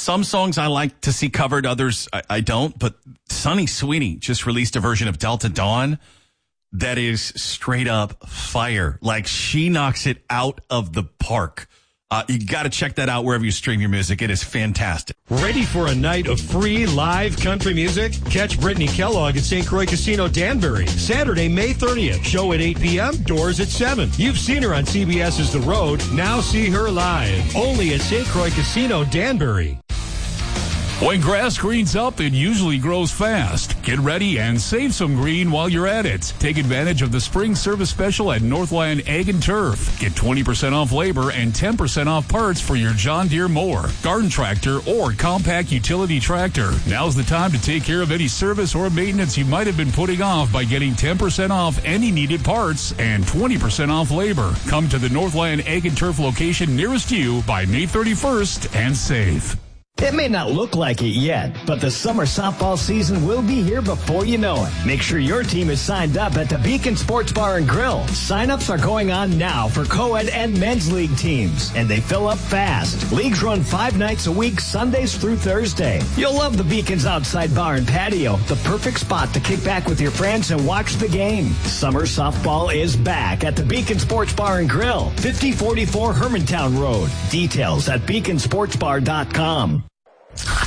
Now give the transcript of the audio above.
Some songs I like to see covered, others I don't. But Sunny Sweeney just released a version of Delta Dawn that is straight up fire. Like, she knocks it out of the park. You got to check that out wherever you stream your music. It is fantastic. Ready for a night of free live country music? Catch Brittany Kellogg at St. Croix Casino Danbury, Saturday, May 30th. Show at 8 p.m., doors at 7. You've seen her on CBS's The Road. Now see her live. Only at St. Croix Casino Danbury. When grass greens up, it usually grows fast. Get ready and save some green while you're at it. Take advantage of the spring service special at Northland Ag and Turf. Get 20% off labor and 10% off parts for your John Deere mower, garden tractor, or compact utility tractor. Now's the time to take care of any service or maintenance you might have been putting off by getting 10% off any needed parts and 20% off labor. Come to the Northland Ag and Turf location nearest you by May 31st and save. It may not look like it yet, but the summer softball season will be here before you know it. Make sure your team is signed up at the Beacon Sports Bar and Grill. Sign-ups are going on now for co-ed and men's league teams, and they fill up fast. Leagues run 5 nights a week, Sundays through Thursday. You'll love the Beacon's outside bar and patio, the perfect spot to kick back with your friends and watch the game. Summer softball is back at the Beacon Sports Bar and Grill, 5044 Hermantown Road. Details at beaconsportsbar.com.